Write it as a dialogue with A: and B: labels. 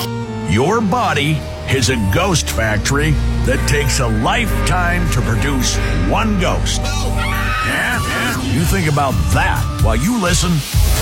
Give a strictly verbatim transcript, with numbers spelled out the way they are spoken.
A: Your body is a ghost factory that takes a lifetime to produce one ghost. Yeah? Yeah? You think about that while you listen